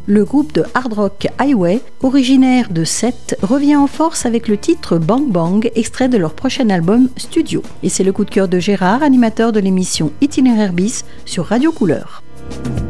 Le groupe de hard rock Highway, originaire de Sète, revient en force avec le titre Bang Bang, extrait de leur prochain album Studio. Et c'est le coup de cœur de Gérard, animateur de l'émission Itinéraire bis sur Radio Couleur.